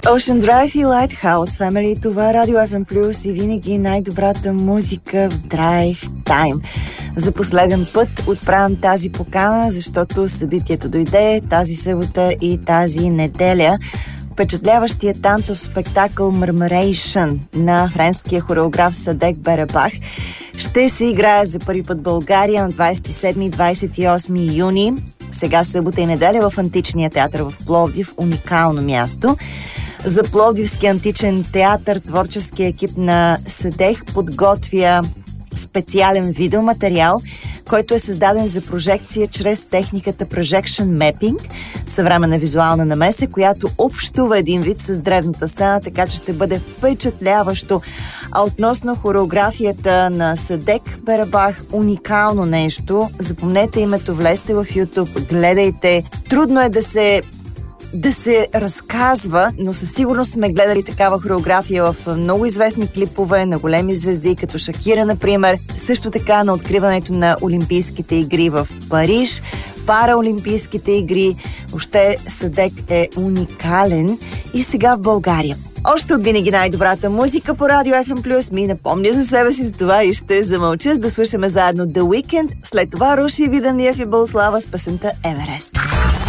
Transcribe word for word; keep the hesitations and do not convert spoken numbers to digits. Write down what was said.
Ocean Drive и Lighthouse Family. Това е Радио Еф Ем Плюс и винаги най-добрата музика в Drive Time. За последен път отправям тази покана, защото събитието дойде тази събота и тази неделя. Впечатляващия танцов спектакъл Murmuration на френския хореограф Садек Беребах ще се играе за първи път в България на двадесет и седми и двадесет и осми юни. Сега събота и неделя в Античния театър в Пловдив. Уникално място. За Пловдивски античен театър творческия екип на Садек подготвя специален видеоматериал, който е създаден за прожекция чрез техниката Projection Mapping, съвременна визуална намеса, която общува един вид с древната сцена, така че ще бъде впечатляващо. А относно хореографията на Садек Беребах, уникално нещо. Запомнете името, влезте в YouTube, гледайте. Трудно е да се да се разказва, но със сигурност сме гледали такава хореография в много известни клипове на големи звезди, като Шакира, например. Също така на откриването на Олимпийските игри в Париж, Параолимпийските игри. Въобще Садек е уникален и сега в България. Още от винаги най-добрата музика по Радио Еф Ем Плюс ми напомня за себе си, за това и ще замълча, за да слушаме заедно The Weeknd. След това Руши Виданиев и Бълслава с песента Еверест.